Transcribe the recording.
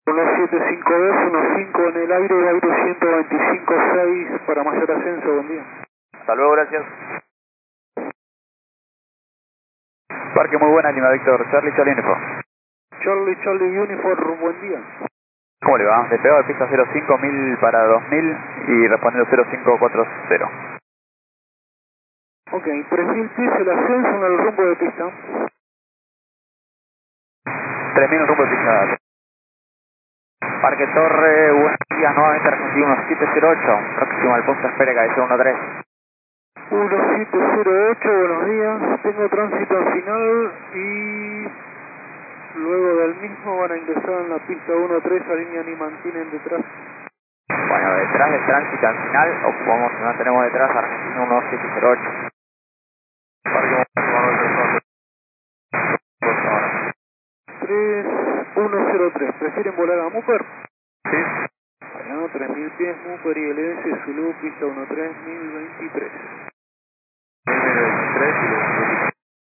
1752, 15 en el aire, aire 125.6 para mayor ascenso, buen día. Hasta luego, gracias. Parque muy buena, Lima Víctor, Charlie Uniform. Charlie Uniform, buen día. ¿Cómo le va? Despegado de pista 05, 1000 para 2000 y respondiendo 0540. Ok, 3000 pies el ascenso en el rumbo de pista. 3000 rumbo de pista. Parque Torre, buenos días, nuevamente Argentina 1708, próximo al punto espera cabecera 13. 1708, buenos días. Tengo tránsito al final y luego del mismo van a ingresar en la pista 13, alinean y mantienen detrás. Bueno, detrás del tránsito al final, o como no tenemos detrás Argentina 1708. Parque 3103, ¿prefieren volar a Múper? Sí. Bueno, 3000 pies Múper y LS Zulu, pista 13, 1023.